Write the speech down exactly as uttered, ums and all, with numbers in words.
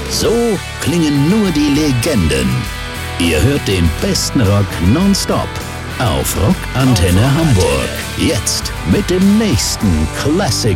So klingen nur die Legenden. Ihr hört den besten Rock nonstop auf Rockantenne Hamburg. Jetzt mit dem nächsten Classic